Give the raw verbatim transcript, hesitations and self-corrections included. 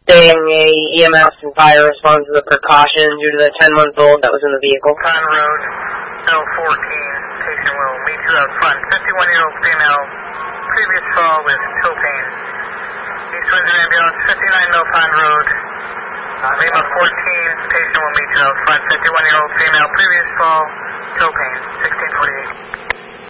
stating a E M S and fire response as a precaution due to the ten-month-old that was in the vehicle. Con Road, L fourteen, patient will meet you out front. fifty-one-year-old female, previous fall with toe pain. East Windsor Ambulance, fifty-nine Mill Pond Road, Lima fourteen, patient will meet you out front. fifty-one-year-old female, previous fall, toe pain, sixteen forty-eight.